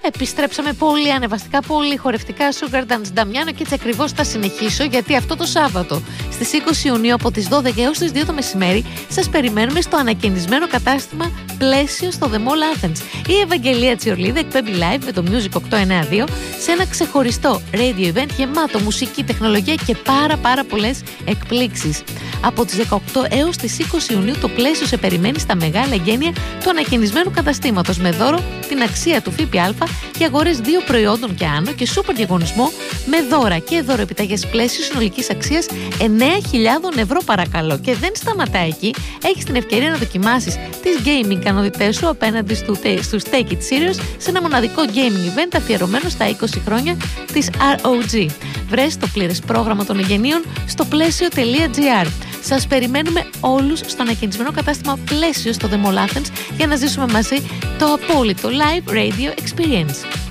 Επιστρέψαμε πολύ ανεβαστικά, πολύ χορευτικά. Sugar Dance Damiano, και έτσι ακριβώς θα συνεχίσω, γιατί αυτό το Σάββατο στις 20 Ιουνίου από τις 12 έως τις 2 το μεσημέρι σας περιμένουμε στο ανακαινισμένο κατάστημα Πλαίσιο στο The Mall Athens. Η Ευαγγελία Τσιορλίδα εκπέμπει live με το Music 892 σε ένα ξεχωριστό radio event γεμάτο μουσική, τεχνολογία και πάρα πολλές εκπλήξεις. Από τις 18 έως τις 20 Ιουνίου το Πλαίσιο σε περιμένει στα μεγάλα εγγένεια του ανακαινισμένου καταστήματος, με δώρο την αξία του ΦΠΑ για αγορές 2 προϊόντων και άνω και σούπερ διαγωνισμό με δώρα και δωροεπιταγές Πλαίσιο συνολικής αξίας 9.000 ευρώ, παρακαλώ. Και δεν σταματά εκεί. Έχεις την ευκαιρία να δοκιμάσεις τις gaming ικανότητές σου απέναντι στους Take It Serious σε ένα μοναδικό gaming event αφιερωμένο στα 20 χρόνια της ROG. Βρες το πλήρες πρόγραμμα των εγγενείων στο πλαίσιο.gr. Σας περιμένουμε όλους στο ανακαινισμένο κατάστημα Πλαίσιο στο The Mall Athens για να ζήσουμε μαζί το απόλυτο live radio experience.